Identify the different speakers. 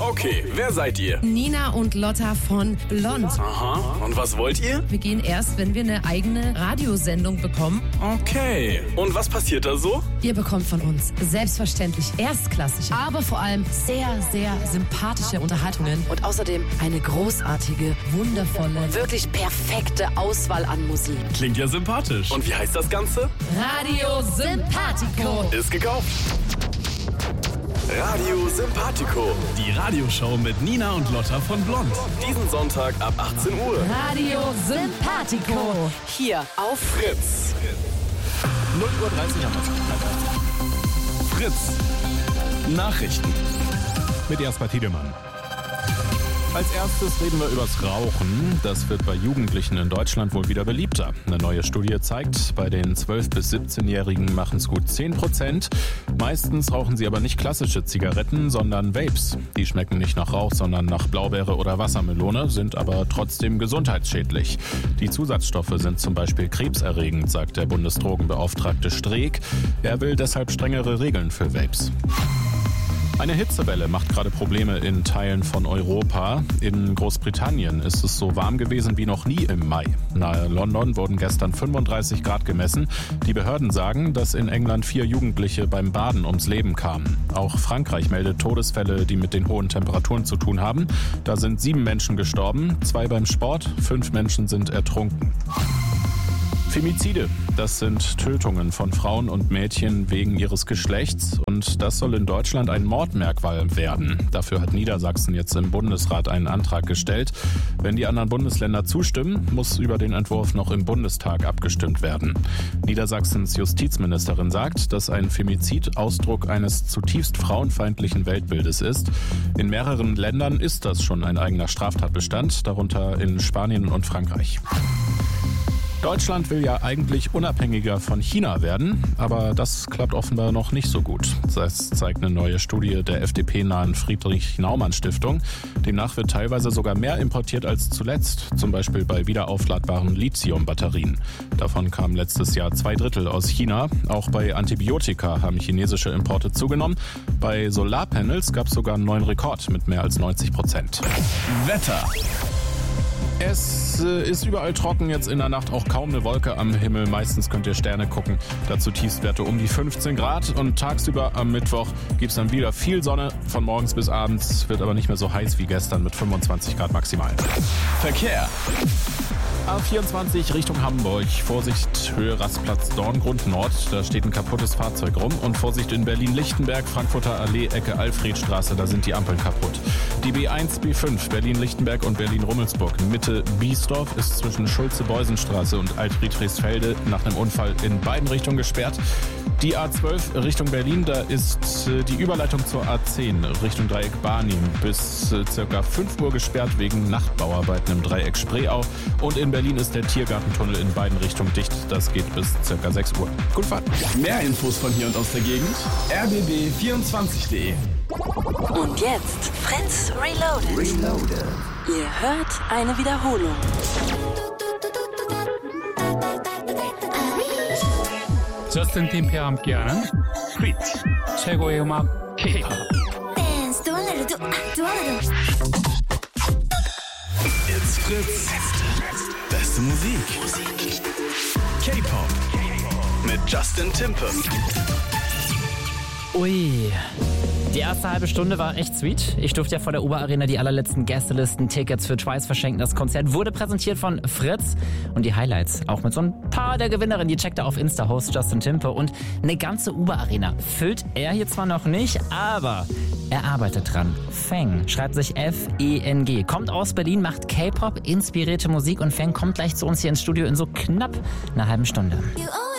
Speaker 1: Okay, wer seid ihr?
Speaker 2: Nina und Lotta von Blond.
Speaker 1: Aha, und was wollt ihr?
Speaker 2: Wir gehen erst, wenn wir eine eigene Radiosendung bekommen.
Speaker 1: Okay, und was passiert da so?
Speaker 2: Ihr bekommt von uns selbstverständlich erstklassige, aber vor allem sehr, sehr sympathische Unterhaltungen und außerdem eine großartige, wundervolle, wirklich perfekte Auswahl an Musik.
Speaker 1: Klingt ja sympathisch. Und wie heißt das Ganze?
Speaker 2: Radio Sympathico.
Speaker 1: Ist gekauft. Radio Sympathico. Die Radioshow mit Nina und Lotta von Blond. Diesen Sonntag ab 18 Uhr.
Speaker 2: Radio Sympathico. Hier auf
Speaker 1: Fritz. 0:30 Uhr haben wir es. Fritz. Nachrichten.
Speaker 3: Mit Jasper Tiedemann. Als erstes reden wir übers Rauchen. Das wird bei Jugendlichen in Deutschland wohl wieder beliebter. Eine neue Studie zeigt, bei den 12- bis 17-Jährigen machen es gut 10%. Meistens rauchen sie aber nicht klassische Zigaretten, sondern Vapes. Die schmecken nicht nach Rauch, sondern nach Blaubeere oder Wassermelone, sind aber trotzdem gesundheitsschädlich. Die Zusatzstoffe sind zum Beispiel krebserregend, sagt der Bundesdrogenbeauftragte Streeck. Er will deshalb strengere Regeln für Vapes. Eine Hitzewelle macht gerade Probleme in Teilen von Europa. In Großbritannien ist es so warm gewesen wie noch nie im Mai. Nahe London wurden gestern 35 Grad gemessen. Die Behörden sagen, dass in England 4 Jugendliche beim Baden ums Leben kamen. Auch Frankreich meldet Todesfälle, die mit den hohen Temperaturen zu tun haben. Da sind 7 Menschen gestorben, 2 beim Sport, 5 Menschen sind ertrunken. Femizide, das sind Tötungen von Frauen und Mädchen wegen ihres Geschlechts und das soll in Deutschland ein Mordmerkmal werden. Dafür hat Niedersachsen jetzt im Bundesrat einen Antrag gestellt. Wenn die anderen Bundesländer zustimmen, muss über den Entwurf noch im Bundestag abgestimmt werden. Niedersachsens Justizministerin sagt, dass ein Femizid Ausdruck eines zutiefst frauenfeindlichen Weltbildes ist. In mehreren Ländern ist das schon ein eigener Straftatbestand, darunter in Spanien und Frankreich. Deutschland will ja eigentlich unabhängiger von China werden, aber das klappt offenbar noch nicht so gut. Das zeigt eine neue Studie der FDP-nahen Friedrich-Naumann-Stiftung. Demnach wird teilweise sogar mehr importiert als zuletzt, zum Beispiel bei wiederaufladbaren Lithium-Batterien. Davon kamen letztes Jahr 2/3 aus China. Auch bei Antibiotika haben chinesische Importe zugenommen. Bei Solarpanels gab es sogar einen neuen Rekord mit mehr als 90%.
Speaker 1: Wetter.
Speaker 3: Es ist überall trocken, jetzt in der Nacht auch kaum eine Wolke am Himmel. Meistens könnt ihr Sterne gucken. Dazu Tiefstwerte um die 15 Grad. Und tagsüber am Mittwoch gibt es dann wieder viel Sonne. Von morgens bis abends wird aber nicht mehr so heiß wie gestern mit 25 Grad maximal.
Speaker 1: Verkehr.
Speaker 3: A24 Richtung Hamburg. Vorsicht, Höhe Rastplatz Dorngrund Nord. Da steht ein kaputtes Fahrzeug rum. Und Vorsicht in Berlin-Lichtenberg, Frankfurter Allee, Ecke Alfredstraße. Da sind die Ampeln kaputt. Die B1, B5 Berlin-Lichtenberg und Berlin-Rummelsburg. Mitte Biesdorf ist zwischen Schulze-Beusenstraße und Alt-Friedrichsfelde nach einem Unfall in beiden Richtungen gesperrt. Die A12 Richtung Berlin, da ist die Überleitung zur A10 Richtung Dreieck Barnim bis ca. 5 Uhr gesperrt wegen Nachtbauarbeiten im Dreieck Spreeau. Und in Berlin ist der Tiergartentunnel in beiden Richtungen dicht. Das geht bis ca. 6 Uhr. Gute Fahrt.
Speaker 1: Mehr Infos von hier und aus der Gegend. rbb24.de.
Speaker 4: Und jetzt Fritz Reloaded. Ihr hört eine Wiederholung.
Speaker 5: 저스틴 팀페와 함께하는 Fritz 최고의 음악 K-pop.
Speaker 1: It's Fritz. Beste Musik. K-Pop. Mit Justin Timpe.
Speaker 6: Ui. Die erste halbe Stunde war echt sweet. Ich durfte ja vor der Uber-Arena die allerletzten Gästelisten-Tickets für Twice verschenken. Das Konzert wurde präsentiert von Fritz. Und die Highlights auch mit so ein paar der Gewinnerinnen. Die checkt er auf Insta, Host Justin Timpe. Und eine ganze Uber-Arena füllt er hier zwar noch nicht, aber er arbeitet dran. Feng schreibt sich F-E-N-G. Kommt aus Berlin, macht K-Pop, inspirierte Musik. Und Feng kommt gleich zu uns hier ins Studio in so knapp einer halben Stunde.